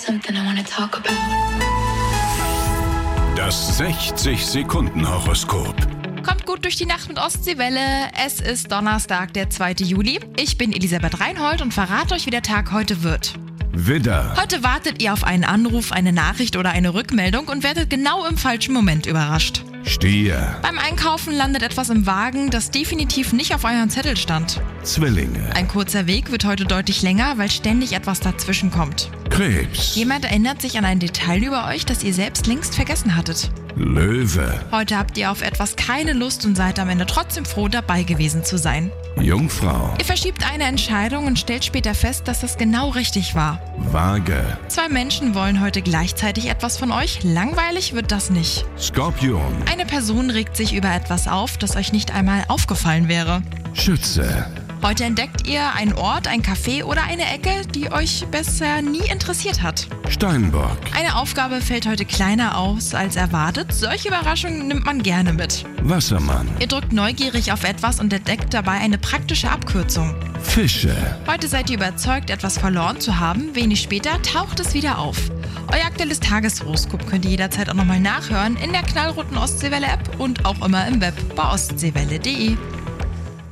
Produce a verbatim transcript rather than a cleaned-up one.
something I wanna talk about. Das sechzig-Sekunden-Horoskop. Kommt gut durch die Nacht mit Ostseewelle. Es ist Donnerstag, der zweite Juli. Ich bin Elisabeth Reinhold und verrate euch, wie der Tag heute wird. Widder, Heute wartet ihr auf einen Anruf, eine Nachricht oder eine Rückmeldung und werdet genau im falschen Moment überrascht. Stier, Beim Einkaufen landet etwas im Wagen, das definitiv nicht auf eurem Zettel stand. Zwillinge, Ein kurzer Weg wird heute deutlich länger, weil ständig etwas dazwischen kommt. Krebs, Jemand erinnert sich an ein Detail über euch, das ihr selbst längst vergessen hattet. Löwe, Heute habt ihr auf etwas keine Lust und seid am Ende trotzdem froh, dabei gewesen zu sein. Jungfrau, Ihr verschiebt eine Entscheidung und stellt später fest, dass das genau richtig war. Waage, Zwei Menschen wollen heute gleichzeitig etwas von euch. Langweilig wird das nicht. Skorpion, Eine Person regt sich über etwas auf, das euch nicht einmal aufgefallen wäre. Schütze, Heute entdeckt ihr einen Ort, ein Café oder eine Ecke, die euch bisher nie interessiert hat. Steinbock, Eine Aufgabe fällt heute kleiner aus als erwartet. Solche Überraschungen nimmt man gerne mit. Wassermann, Ihr drückt neugierig auf etwas und entdeckt dabei eine praktische Abkürzung. Fische. Heute seid ihr überzeugt, etwas verloren zu haben. Wenig später taucht es wieder auf. Euer aktuelles Tageshoroskop könnt ihr jederzeit auch nochmal nachhören in der knallroten Ostseewelle-App und auch immer im Web bei ostseewelle punkt de.